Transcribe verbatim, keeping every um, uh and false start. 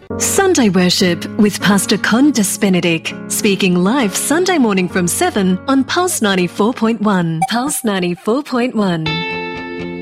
Sunday Worship with Pastor Condas Benedict, speaking live Sunday morning from seven on Pulse ninety-four point one. Pulse ninety-four point one.